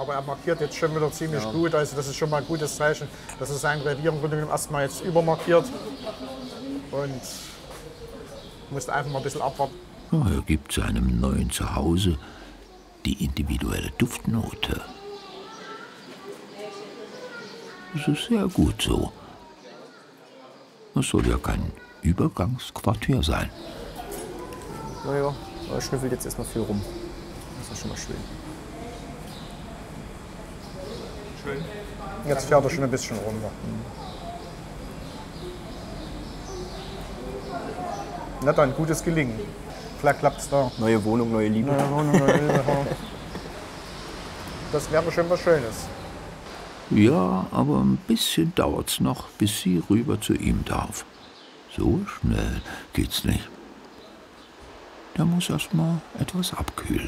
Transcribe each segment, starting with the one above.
Aber er markiert jetzt schon wieder ziemlich gut. Also das ist schon mal ein gutes Zeichen, dass er sein Revier im Grunde genommen erstmal jetzt übermarkiert. Und muss einfach mal ein bisschen abwarten. Oh, er gibt seinem neuen Zuhause die individuelle Duftnote. Es ist sehr gut so. Es soll ja kein Übergangsquartier sein. Naja, er schnüffelt jetzt erstmal viel rum. Das ist schon mal schön. Schön. Jetzt fährt er schon ein bisschen runter. Na dann, gutes Gelingen. Vielleicht klappt es da. Neue Wohnung, neue Liebe. Neue Wohnung, neue Liebe. Das wäre schon was Schönes. Ja, aber ein bisschen dauert's noch, bis sie rüber zu ihm darf. So schnell geht's nicht. Da muss erst mal etwas abkühlen.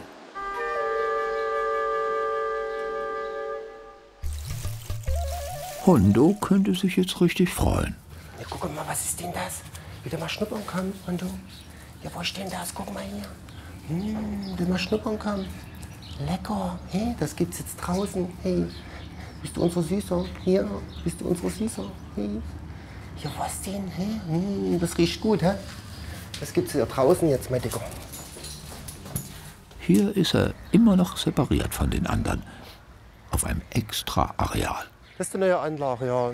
Hondo könnte sich jetzt richtig freuen. Ja, guck mal, was ist denn das? Will du mal schnuppern kommen, Hondo? Ja, wo ist denn das? Guck mal hier. Will mal schnuppern kommen? Lecker. Hey, das gibt's jetzt draußen. Hey, bist du unser Süßer? Hier, bist du unser Süßer? Hey. Ja, was denn? Hey? Das riecht gut, hä? Das gibt's hier draußen jetzt, mein Dicker. Hier ist er immer noch separiert von den anderen. Auf einem extra Areal. Das ist die neue Anlage, ja.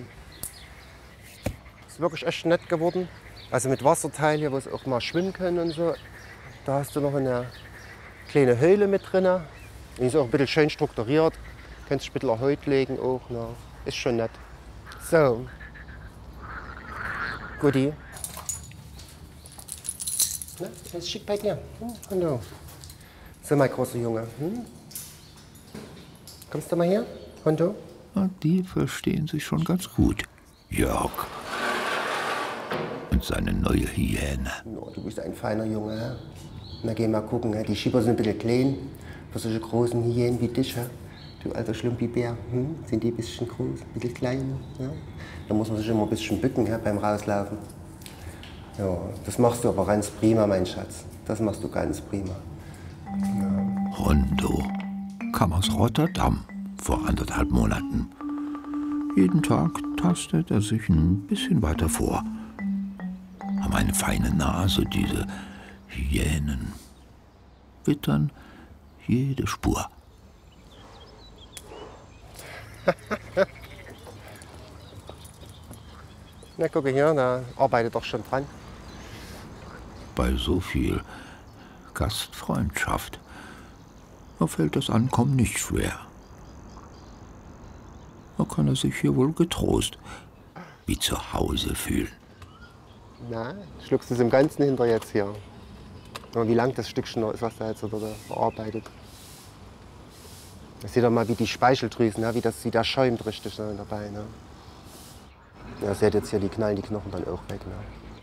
Ist wirklich echt nett geworden. Also mit Wasserteil hier, wo sie auch mal schwimmen können und so. Da hast du noch eine kleine Höhle mit drin. Die ist auch ein bisschen schön strukturiert. Kannst du ein bisschen heute legen auch. Na. Ist schon nett. So. Guti. Na, ist schick bei dir. Hallo. So, mein großer Junge. Kommst du mal her, Hondo? Und die verstehen sich schon ganz gut. Jörg. Und seine neue Hyäne. No, du bist ein feiner Junge. Na, geh mal gucken. Die Schieber sind ein bisschen klein. Für solche großen Hyänen wie dich. Du alter Schlumpibär. Sind die ein bisschen groß, ein bisschen klein. Ja? Da muss man sich immer ein bisschen bücken beim Rauslaufen. Ja, das machst du aber ganz prima, mein Schatz. Das machst du ganz prima. Ja. Hondo kam aus Rotterdam vor 1,5 Monaten. Jeden Tag tastet er sich ein bisschen weiter vor. Haben eine feine Nase, diese Hyänen. Wittern jede Spur. Na, gucke hier, da arbeitet doch schon dran. Bei so viel Gastfreundschaft fällt das Ankommen nicht schwer. Da kann er sich hier wohl getrost wie zu Hause fühlen. Na, schluckst du es im Ganzen hinter jetzt hier? Und wie lang das Stückchen noch ist, was da jetzt oder verarbeitet. Da seht ihr mal, wie die Speicheldrüsen, wie der schäumt richtig dabei. Ne? Ja, seht jetzt hier, die knallen die Knochen dann auch weg. Ne?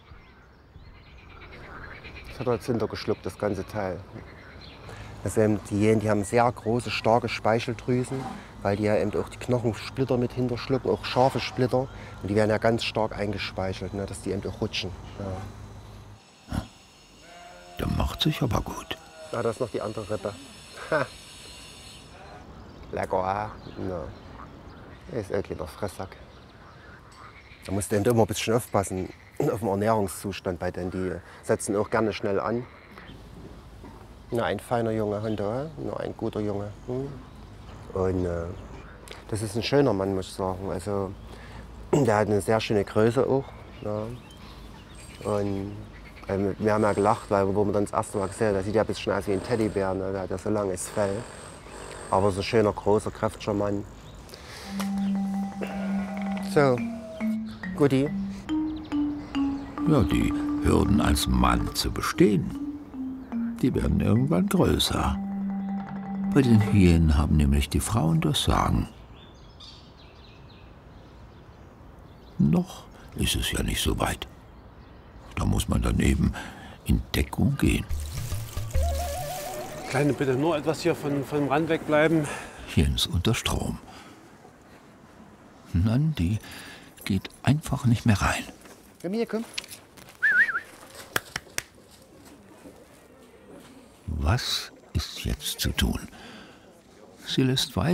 Das hat er jetzt hintergeschluckt, das ganze Teil. Also die Hyänen, die haben sehr große, starke Speicheldrüsen, weil die ja eben auch die Knochensplitter mit hinterschlucken, auch scharfe Splitter. Und die werden ja ganz stark eingespeichelt, ne, dass die eben auch rutschen. Ja. Der macht sich aber gut. Ah, da ist noch die andere Rippe. Ha. Lecker, ja. Der ist ein kleiner Fresssack. Da musst du eben immer ein bisschen aufpassen auf den Ernährungszustand bei denen. Die setzen auch gerne schnell an. Na, ein feiner Junge, Hondo, na, ein guter Junge. Und das ist ein schöner Mann, muss ich sagen. Also, der hat eine sehr schöne Größe auch. Ja. Und wir haben ja gelacht, weil wo wir dann das erste Mal gesehen haben, der sieht ja ein bisschen aus wie ein Teddybär, ne? Der hat ja so langes Fell. Aber so ein schöner, großer, kräftiger Mann. So, Guti. Ja, die Hürden als Mann zu bestehen, die werden irgendwann größer. Bei den Hyänen haben nämlich die Frauen das Sagen. Noch ist es ja nicht so weit. Da muss man dann eben in Deckung gehen. Kleine, bitte nur etwas hier vom Rand wegbleiben. Jens unter Strom. Nein, die geht einfach nicht mehr rein. Komm hier, komm. Was ist jetzt zu tun? Sie lässt weiter